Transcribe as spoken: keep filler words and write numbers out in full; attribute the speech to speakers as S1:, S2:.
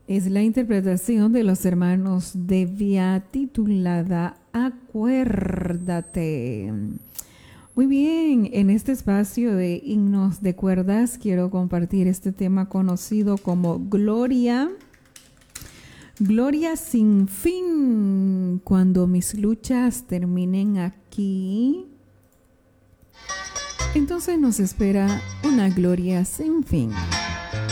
S1: Es la interpretación de los hermanos de Vía titulada Acuérdate. Muy bien, en este espacio de himnos de cuerdas quiero compartir este tema conocido como Gloria. Gloria sin fin, cuando mis luchas terminen aquí, entonces nos espera una gloria sin fin.